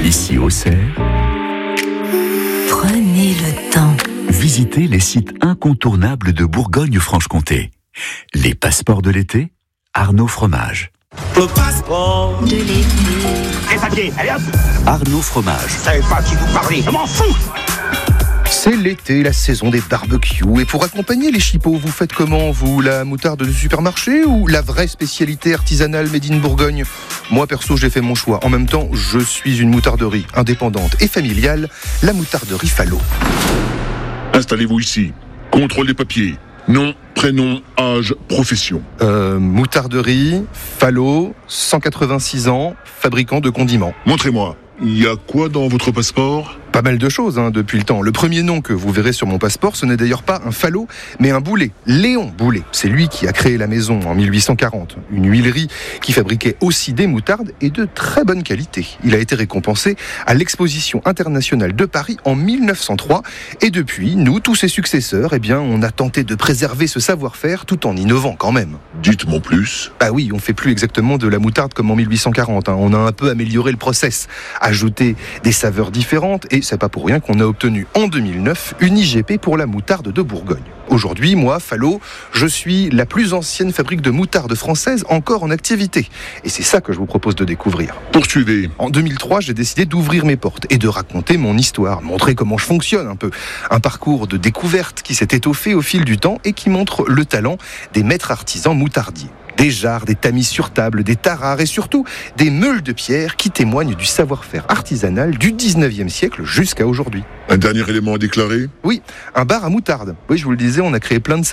Ici Auxerre, Prenez le temps. visitez les sites incontournables de Bourgogne-Franche-Comté. Les passeports de l'été, Arnaud Fromage. Le passeport De l'été. Les papiers, allez hop. Arnaud Fromage. Je savais pas à qui vous parlez, je m'en fous. C'est l'été, la saison des barbecues. Et pour accompagner les chipots, vous faites comment, vous? La moutarde de supermarché ou la vraie spécialité artisanale made in Bourgogne? Moi, perso, j'ai fait mon choix. En même temps, je suis une moutarderie indépendante et familiale, la moutarderie Fallot. Installez-vous ici. Contrôle des papiers. Nom, prénom, âge, profession. Moutarderie Fallot, 186 ans, fabricant de condiments. Montrez-moi. Il y a quoi dans votre passeport? Pas mal de choses depuis le temps. Le premier nom que vous verrez sur mon passeport, ce n'est d'ailleurs pas un Fallot, mais un Boulet. Léon Boulet. C'est lui qui a créé la maison en 1840. Une huilerie qui fabriquait aussi des moutardes et de très bonne qualité. Il a été récompensé à l'exposition internationale de Paris en 1903. Et depuis, nous, tous ses successeurs, on a tenté de préserver ce savoir-faire tout en innovant quand même. Dites-moi plus. Ah oui, on fait plus exactement de la moutarde comme en 1840. On a un peu amélioré le process, ajouté des saveurs différentes et c'est pas pour rien qu'on a obtenu en 2009 une IGP pour la moutarde de Bourgogne. Aujourd'hui, moi, Fallot, je suis la plus ancienne fabrique de moutarde française encore en activité. Et c'est ça que je vous propose de découvrir. Poursuivez. En 2003, j'ai décidé d'ouvrir mes portes et de raconter mon histoire, montrer comment je fonctionne un peu. Un parcours de découverte qui s'est étoffé au fil du temps et qui montre le talent des maîtres artisans moutardiers. Des jarres, des tamis sur table, des tarare et surtout des meules de pierre qui témoignent du savoir-faire artisanal du 19e siècle jusqu'à aujourd'hui. Un dernier élément à déclarer? Oui, un bar à moutarde. Oui, je vous le disais, on a créé plein de